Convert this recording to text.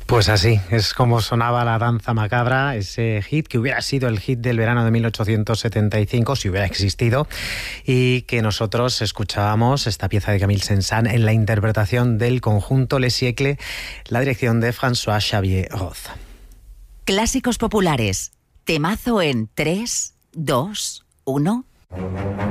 Pues así, es como sonaba La danza macabra, ese hit que hubiera sido el hit del verano de 1875 si hubiera existido, y que nosotros escuchábamos esta pieza de Camille Saint-Saëns en la interpretación del conjunto Les Siècles, la dirección de François-Xavier Roth. Clásicos populares, temazo en 3, 2, 1...